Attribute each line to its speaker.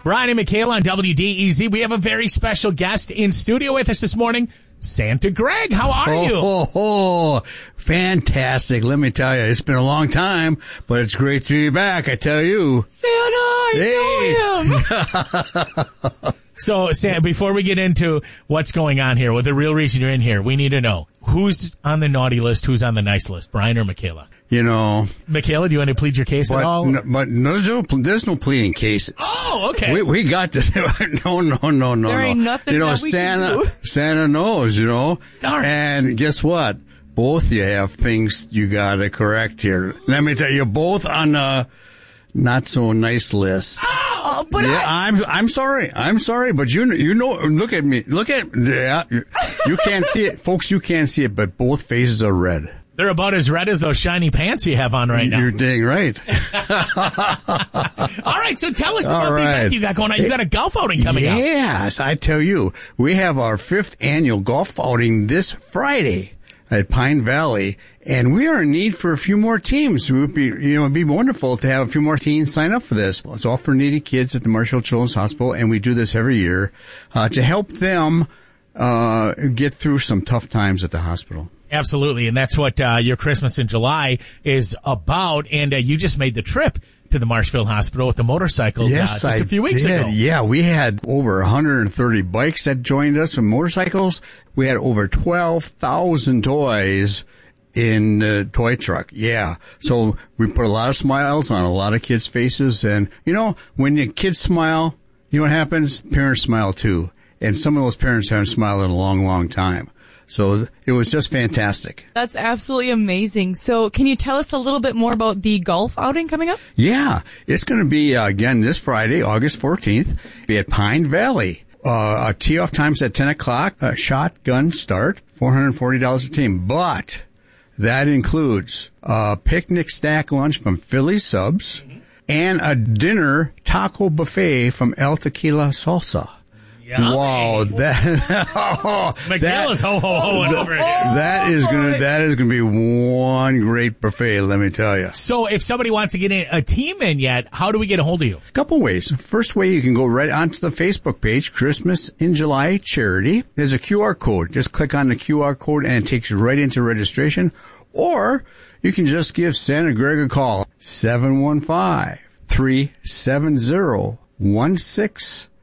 Speaker 1: Brian and Michaela on WDEZ. We have a very special guest in studio with us this morning, Santa Greg. How are you?
Speaker 2: Fantastic. Let me tell you, it's been a long time, but it's great to be back, I tell you.
Speaker 1: Santa, I know him. So, Santa, before we get into what's going on here, the real reason you're in here, we need to know who's on the naughty list, who's on the nice list, Brian or Michaela?
Speaker 2: You know.
Speaker 1: Michaela, do you want to plead your case at all?
Speaker 2: There's no pleading cases.
Speaker 1: Oh, okay.
Speaker 2: We got this. No.
Speaker 3: There ain't nothing that we can do.
Speaker 2: Santa knows, you know.
Speaker 1: Darn.
Speaker 2: And guess what? Both you have things you got to correct here. Let me tell you, both on a not so nice list.
Speaker 3: Oh, but
Speaker 2: yeah, I'm sorry. I'm sorry, but you know, look at me. You can't see it. Folks, you can't see it, but both faces are red.
Speaker 1: They're about as red as those shiny pants you have on right now.
Speaker 2: You're dang right.
Speaker 1: All right, so tell us about the event you got going on. You got a golf outing coming up.
Speaker 2: Yes, I tell you. We have our 5th annual golf outing this Friday at Pine Valley, and we are in need for a few more teams. It would be, it'd be wonderful to have a few more teens sign up for this. It's all for needy kids at the Marshall Children's Hospital, and we do this every year to help them get through some tough times at the hospital.
Speaker 1: Absolutely, and that's what your Christmas in July is about. And you just made the trip to the Marshfield Hospital with the motorcycles just a few weeks ago.
Speaker 2: Yeah, we had over 130 bikes that joined us and motorcycles. We had over 12,000 toys in the toy truck. Yeah, so we put a lot of smiles on a lot of kids' faces. And, when the kids smile, you know what happens? Parents smile too. And some of those parents haven't smiled in a long, long time. So it was just fantastic.
Speaker 3: That's absolutely amazing. So can you tell us a little bit more about the golf outing coming up?
Speaker 2: Yeah, it's going to be, again, this Friday, August 14th, be at Pine Valley. Tee-off time's at 10 o'clock, shotgun start, $440 a team. But that includes a picnic snack lunch from Philly Subs and a dinner taco buffet from El Tequila Salsa.
Speaker 1: Yummy.
Speaker 2: Wow,
Speaker 1: Michaela's ho-ho-hoing over here.
Speaker 2: That is gonna be one great buffet, let me tell you.
Speaker 1: So if somebody wants to get a team in yet, how do we get a hold of you?
Speaker 2: A couple ways. First way, you can go right onto the Facebook page, Christmas in July Charity. There's a QR code. Just click on the QR code and it takes you right into registration. Or you can just give Santa Greg a call, 715-370-16